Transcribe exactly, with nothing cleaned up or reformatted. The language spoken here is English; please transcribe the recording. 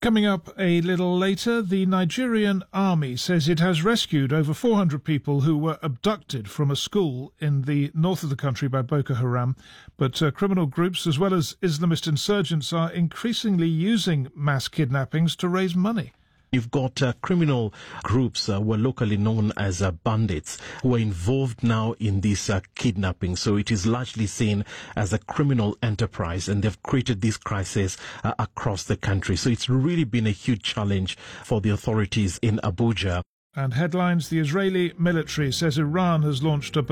Coming up a little later, the Nigerian army says it has rescued over four hundred people who were abducted from a school in the north of the country by Boko Haram. But uh, criminal groups as well as Islamist insurgents are increasingly using mass kidnappings to raise money. You've got uh, criminal groups uh, who are locally known as uh, bandits who are involved now in this uh, kidnapping. So it is largely seen as a criminal enterprise, and they've created this crisis uh, across the country. So it's really been a huge challenge for the authorities in Abuja. And headlines, the Israeli military says Iran has launched a